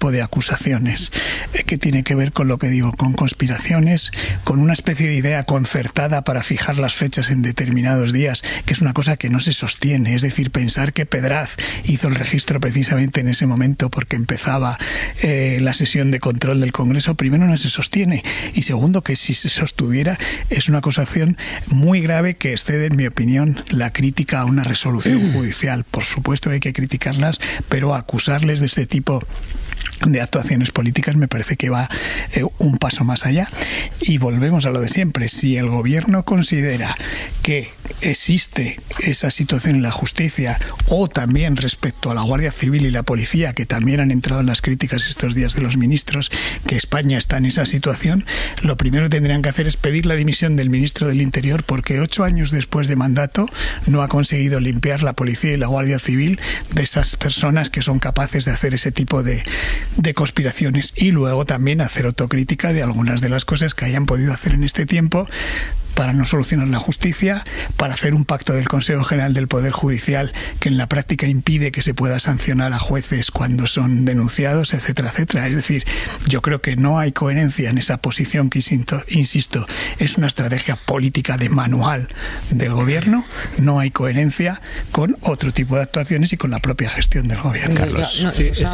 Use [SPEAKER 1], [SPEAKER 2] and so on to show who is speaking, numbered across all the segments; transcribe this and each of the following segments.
[SPEAKER 1] tipo de acusaciones, que tiene que ver con lo que digo, con conspiraciones, con una especie de idea concertada para fijar las fechas en determinados días, que es una cosa que no se sostiene. Es decir, pensar que Pedraz hizo el registro precisamente en ese momento porque empezaba la sesión de control del Congreso, primero no se sostiene, y segundo, que si se sostuviera es una acusación muy grave que excede, en mi opinión, la crítica a una resolución judicial. Por supuesto hay que criticarlas, pero acusarles de este tipo de actuaciones políticas me parece que va un paso más allá. Y volvemos a lo de siempre: si el gobierno considera que existe esa situación en la justicia, o también respecto a la Guardia Civil y la policía, que también han entrado en las críticas estos días de los ministros, que España está en esa situación, lo primero que tendrían que hacer es pedir la dimisión del ministro del Interior, porque 8 años después de mandato no ha conseguido limpiar la policía y la Guardia Civil de esas personas que son capaces de hacer ese tipo de conspiraciones. Y luego también hacer autocrítica de algunas de las cosas que hayan podido hacer en este tiempo para no solucionar la justicia, para hacer un pacto del Consejo General del Poder Judicial que en la práctica impide que se pueda sancionar a jueces cuando son denunciados, etcétera, etcétera. Es decir, yo creo que no hay coherencia en esa posición que, insisto, es una estrategia política de manual del gobierno. No hay coherencia con otro tipo de actuaciones y con la propia gestión del gobierno.
[SPEAKER 2] Carlos.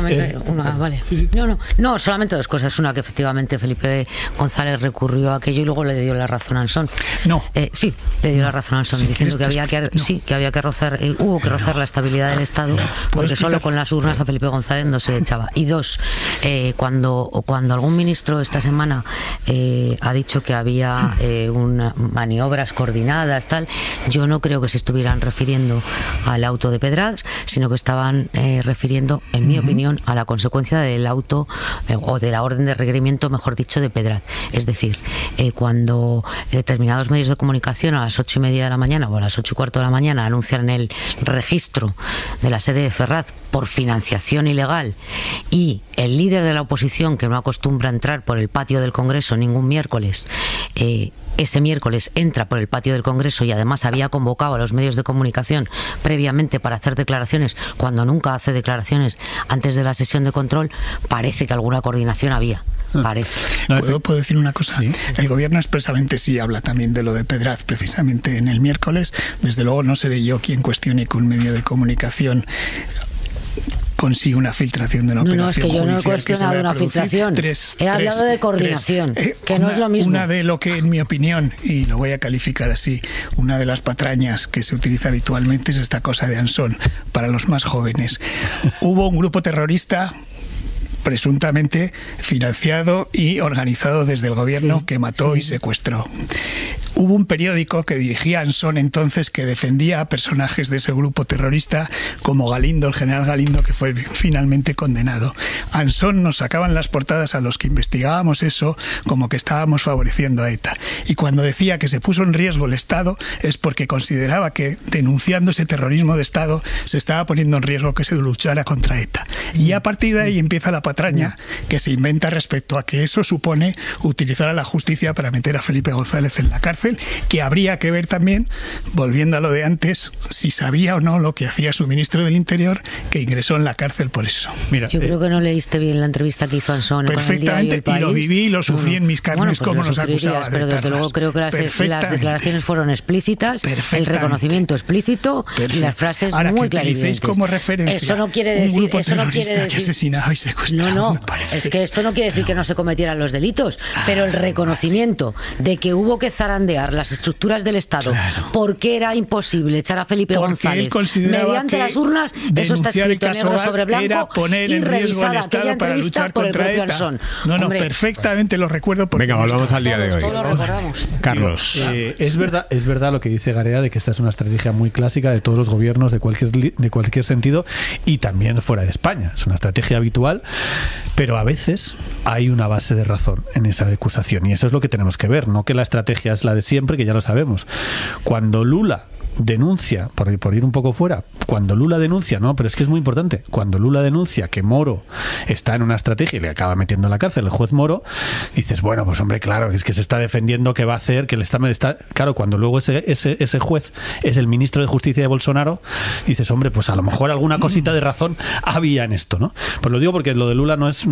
[SPEAKER 2] Solamente dos cosas. Una, que efectivamente Felipe González recurrió a aquello y luego le dio la razón a Ansón.
[SPEAKER 1] No.
[SPEAKER 2] Sí, le dio la razón a Ansón, diciendo que había que hubo que rozar la estabilidad del Estado, porque solo con las urnas a Felipe González no se echaba. Y dos, cuando algún ministro esta semana ha dicho que había maniobras coordinadas, tal, yo no creo que se estuvieran refiriendo al auto de Pedraz, sino que estaban refiriendo, en mi opinión, a la consecuencia del auto o de la orden de requerimiento, mejor dicho, de Pedraz. Es decir, cuando determinados medios de comunicación a las 8:30 de la mañana o a las 8:15 de la mañana anuncian el registro de la sede de Ferraz por financiación ilegal, y el líder de la oposición, que no acostumbra a entrar por el patio del Congreso ningún miércoles, ese miércoles entra por el patio del Congreso y además había convocado a los medios de comunicación previamente para hacer declaraciones, cuando nunca hace declaraciones antes de la sesión de control, parece que alguna coordinación había.
[SPEAKER 1] ¿Puedo decir una cosa? Sí. El gobierno expresamente sí habla también de lo de Pedraz, precisamente en el miércoles. Desde luego no seré yo quien cuestione que un medio de comunicación consigue una filtración de una operación.
[SPEAKER 2] No, es que yo no he cuestionado una filtración. He hablado de coordinación, que no es lo mismo.
[SPEAKER 1] Una de lo que, en mi opinión, y lo voy a calificar así, una de las patrañas que se utiliza habitualmente es esta cosa de Ansón para los más jóvenes. Hubo un grupo terrorista presuntamente financiado y organizado desde el gobierno, que mató y secuestró. Hubo un periódico que dirigía Ansón entonces, que defendía a personajes de ese grupo terrorista, como Galindo, el general Galindo, que fue finalmente condenado. Ansón nos sacaban las portadas a los que investigábamos eso como que estábamos favoreciendo a ETA. Y cuando decía que se puso en riesgo el Estado es porque consideraba que denunciando ese terrorismo de Estado se estaba poniendo en riesgo que se luchara contra ETA. Y a partir de ahí empieza la patraña que se inventa respecto a que eso supone utilizar a la justicia para meter a Felipe González en la cárcel, que habría que ver también, volviendo a lo de antes, si sabía o no lo que hacía su ministro del Interior, que ingresó en la cárcel por eso.
[SPEAKER 2] Mira, yo creo que no leíste bien la entrevista que hizo Ansón con el diario El País.
[SPEAKER 1] Y lo viví y lo sufrí en mis carnes,
[SPEAKER 2] pues
[SPEAKER 1] como nos acusaba.
[SPEAKER 2] Pero desde luego creo que las declaraciones fueron explícitas, el reconocimiento explícito y las frases
[SPEAKER 1] ahora,
[SPEAKER 2] muy
[SPEAKER 1] clarividentes. Como referencia
[SPEAKER 2] eso no quiere decir
[SPEAKER 1] que asesinaba y secuestraba.
[SPEAKER 2] No, es que esto no quiere decir que no se cometieran los delitos, pero el reconocimiento de que hubo que zarandear las estructuras del Estado porque era imposible echar a Felipe González mediante las urnas, eso está escrito negro sobre blanco,
[SPEAKER 1] era poner en riesgo al Estado para luchar contra ETA. Perfectamente lo recuerdo.
[SPEAKER 3] Venga, volvamos al día de hoy. Carlos.
[SPEAKER 4] Es verdad lo que dice Garea, de que esta es una estrategia muy clásica de todos los gobiernos de cualquier sentido, y también fuera de España. Es una estrategia habitual, pero a veces hay una base de razón en esa acusación, y eso es lo que tenemos que ver, no que la estrategia es la de siempre, que ya lo sabemos. Cuando Lula denuncia, por ir un poco fuera, cuando Lula denuncia, no, pero es que es muy importante, cuando Lula denuncia que Moro está en una estrategia y le acaba metiendo en la cárcel el juez Moro, dices, bueno, pues hombre, claro, es que se está defendiendo que va a hacer, que le está claro, cuando luego ese juez es el ministro de Justicia de Bolsonaro, dices, hombre, pues a lo mejor alguna cosita de razón había en esto, ¿no? Pues lo digo porque lo de Lula no es